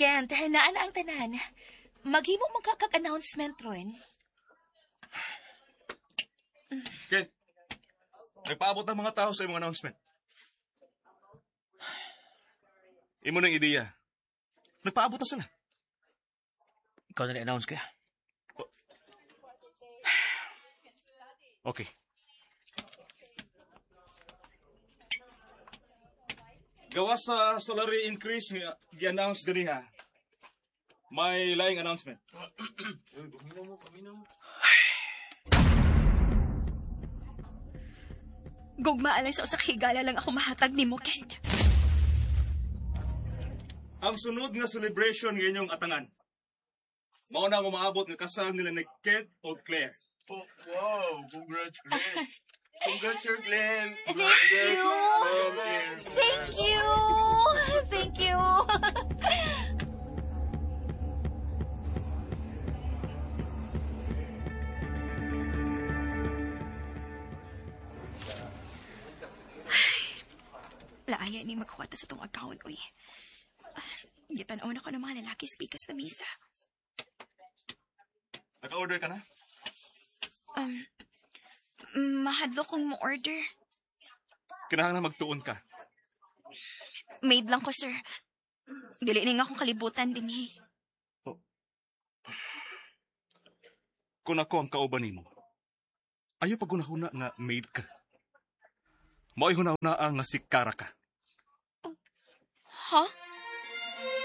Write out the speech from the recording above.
Kent, hinaan ang tanan. Maghimo magkakag-announcement ron. Ken, nagpaabot ang mga tao sa imong announcement. Imo ng ideya. Nagpaabot na sila. Ikaw na ni-announce kaya. Okay. Gawa sa salary increase nga gi-announce ganiha. May laing announcement. Gugma alay sa usak higala lang ako mahatag nimo, Kent. Ang sunod nga celebration nga inyong atangan. Mao na umaabot nga kasal nila ni Kent o Claire. Oh, wow, congrats, Glenn. Congrats, Sir Glenn. Thank you. Thank you. Thank you. Laaya ni magkuwata sa tong account, uy. Gitanaw na ko ng mga lalaki speakers na misa. Naka-order ka na? Mahadlo kong mo-order. Kinahanglan magtuon ka. Maid lang ko, sir. Dili na nga akong kalibutan din eh. Kung ako ang kauban nimo, ayaw pagunahuna nga maid ka. Mao'y hunahuna nga si Kara ka. Ha?